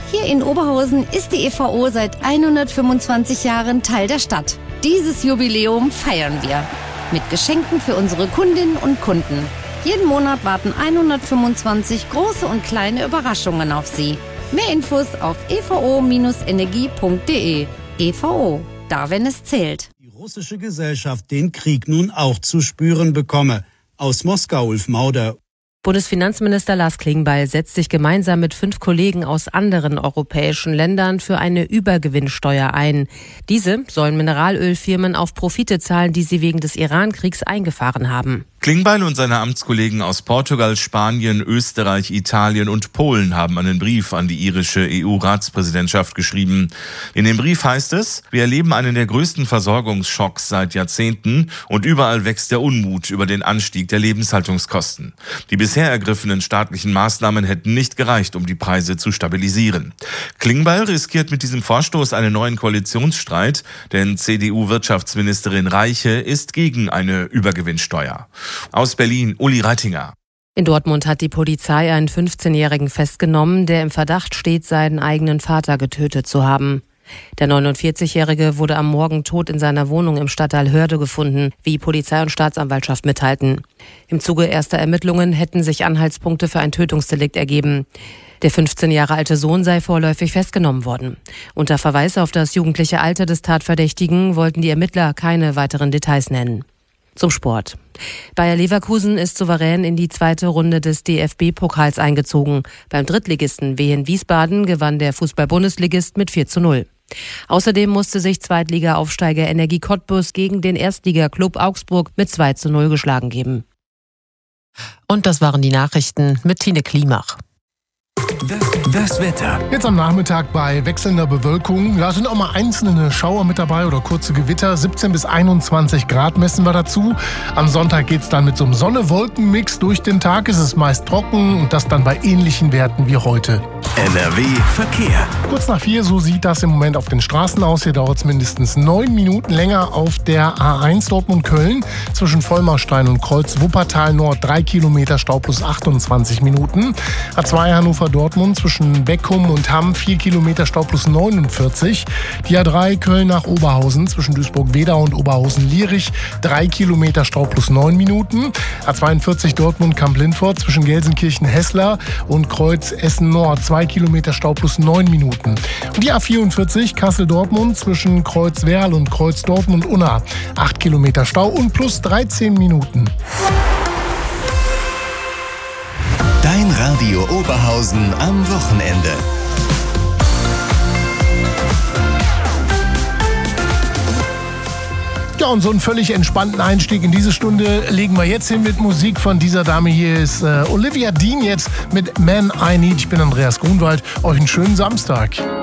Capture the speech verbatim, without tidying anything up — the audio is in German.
Hier in Oberhausen ist die E V O seit hundertfünfundzwanzig Jahren Teil der Stadt. Dieses Jubiläum feiern wir mit Geschenken für unsere Kundinnen und Kunden. Jeden Monat warten hundertfünfundzwanzig große und kleine Überraschungen auf Sie. Mehr Infos auf e v o Bindestrich energie punkt de. E V O, da wenn es zählt. Die russische Gesellschaft den Krieg nun auch zu spüren bekomme. Aus Moskau, Ulf Mauder. Bundesfinanzminister Lars Klingbeil setzt sich gemeinsam mit fünf Kollegen aus anderen europäischen Ländern für eine Übergewinnsteuer ein. Diese sollen Mineralölfirmen auf Profite zahlen, die sie wegen des Iran-Kriegs eingefahren haben. Klingbeil und seine Amtskollegen aus Portugal, Spanien, Österreich, Italien und Polen haben einen Brief an die irische E U-Ratspräsidentschaft geschrieben. In dem Brief heißt es: Wir erleben einen der größten Versorgungsschocks seit Jahrzehnten und überall wächst der Unmut über den Anstieg der Lebenshaltungskosten. Die bisher ergriffenen staatlichen Maßnahmen hätten nicht gereicht, um die Preise zu stabilisieren. Klingbeil riskiert mit diesem Vorstoß einen neuen Koalitionsstreit, denn C D U-Wirtschaftsministerin Reiche ist gegen eine Übergewinnsteuer. Aus Berlin, Uli Reitinger. In Dortmund hat die Polizei einen fünfzehnjährigen festgenommen, der im Verdacht steht, seinen eigenen Vater getötet zu haben. Der neunundvierzigjährige wurde am Morgen tot in seiner Wohnung im Stadtteil Hörde gefunden, wie Polizei und Staatsanwaltschaft mitteilten. Im Zuge erster Ermittlungen hätten sich Anhaltspunkte für ein Tötungsdelikt ergeben. Der fünfzehn Jahre alte Sohn sei vorläufig festgenommen worden. Unter Verweis auf das jugendliche Alter des Tatverdächtigen wollten die Ermittler keine weiteren Details nennen. Zum Sport. Bayer Leverkusen ist souverän in die zweite Runde des D F B-Pokals eingezogen. Beim Drittligisten Wien Wiesbaden gewann der Fußball-Bundesligist mit vier zu null. Außerdem musste sich Zweitliga-Aufsteiger Energie Cottbus gegen den Erstligaklub Augsburg mit zwei zu null geschlagen geben. Und das waren die Nachrichten mit Tine Klimach. Das, das Wetter. Jetzt am Nachmittag bei wechselnder Bewölkung. Da sind auch mal einzelne Schauer mit dabei oder kurze Gewitter. siebzehn bis einundzwanzig Grad messen wir dazu. Am Sonntag geht es dann mit so einem Sonne-Wolken-Mix durch den Tag. Es ist meist trocken und das dann bei ähnlichen Werten wie heute. N R W Verkehr. Kurz nach vier, so sieht das im Moment auf den Straßen aus. Hier dauert es mindestens neun Minuten länger auf der A eins Dortmund-Köln. Zwischen Vollmarstein und Kreuz Wuppertal Nord drei Kilometer Stau plus achtundzwanzig Minuten. A zwei Hannover-Dortmund zwischen Beckum und Hamm vier Kilometer Stau plus neunundvierzig. Die A drei Köln nach Oberhausen zwischen Duisburg-Wedau und Oberhausen-Lierich drei Kilometer Stau plus neun Minuten. A zweiundvierzig Dortmund-Kamp-Lindfort zwischen Gelsenkirchen-Hessler und Kreuz Essen-Nord zwei Kilometer Stau plus neun Minuten. Und die A vierundvierzig Kassel-Dortmund zwischen Kreuz-Werl und Kreuz-Dortmund-Unna acht Kilometer Stau und plus dreizehn Minuten. Dein Radio Oberhausen am Wochenende. Ja, und so einen völlig entspannten Einstieg in diese Stunde legen wir jetzt hin mit Musik von dieser Dame. Hier ist äh, Olivia Dean jetzt mit Man I Need. Ich bin Andreas Grunwald. Euch einen schönen Samstag.